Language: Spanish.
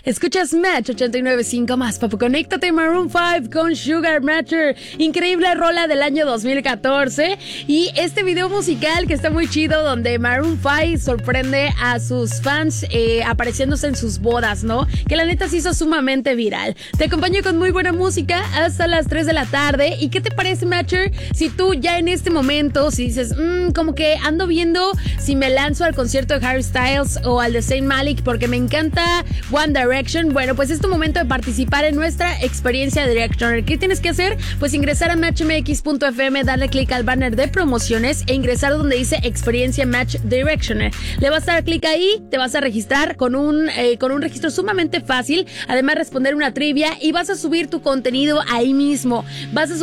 Escuchas Match 89.5 más, papu. Conéctate Maroon 5 con Sugar Matcher. Increíble rola del año 2014. Y este video musical que está muy chido, donde Maroon 5 sorprende a sus fans apareciéndose en sus bodas, ¿no? Que la neta se hizo sumamente viral. Te acompaño con muy buena música hasta las 3 de la tarde. ¿Y qué te parece, Matcher? Si tú ya en este momento, si dices, como que ando viendo si me lanzo al concierto de Harry Styles o al de Zayn Malik porque me encanta One Direction, bueno, pues es tu momento de participar en nuestra experiencia Directioner. ¿Qué tienes que hacer? Pues ingresar a matchmx.fm, darle clic al banner de promociones e ingresar donde dice experiencia Match Directioner. Le vas a dar clic ahí, te vas a registrar con un registro sumamente fácil, además responder una trivia y vas a subir tu contenido ahí mismo. Vas a